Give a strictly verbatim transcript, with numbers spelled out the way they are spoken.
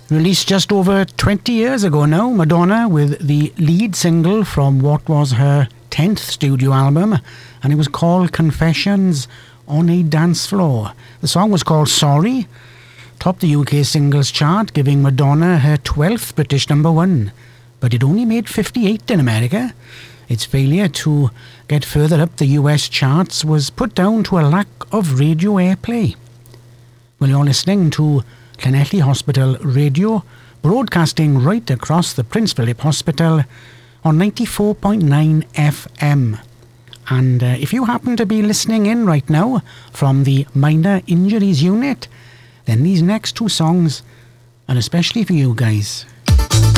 Released just over twenty years ago now, Madonna with the lead single from what was her tenth studio album, and it was called Confessions on a Dance Floor. The song was called Sorry, topped the U K singles chart, giving Madonna her twelfth British number one, but it only made fifty-eight in America. Its failure to get further up the U S charts was put down to a lack of radio airplay. Well, you're listening to Llanelli Hospital Radio, broadcasting right across the Prince Philip Hospital on ninety-four point nine F M. And uh, if you happen to be listening in right now from the Minor Injuries Unit, then these next two songs are especially for you guys.